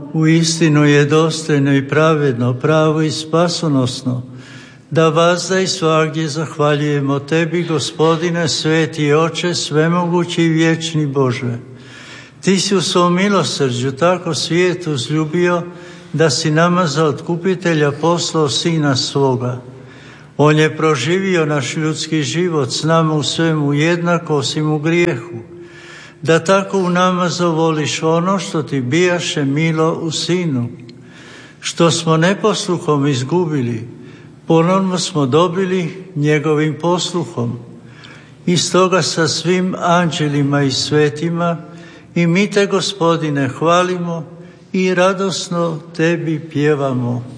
Uistinu je dostojno i pravedno, pravo i spasonosno, da vazda i svagdje zahvaljujemo Tebi, Gospodine, sveti Oče, svemogući i vječni Bože. Ti si u svom milosrđu tako svijet uzljubio, da si nama za otkupitelja poslao Sina svoga. On je proživio naš ljudski život s nama u svemu jednako osim u grijehu, da tako u nama zavoliš ono što ti bijaše milo u Sinu. Što smo neposluhom izgubili, ponovno smo dobili njegovim posluhom. I stoga sa svim anđelima i svetima i mi te, Gospodine, hvalimo i radosno Tebi pjevamo.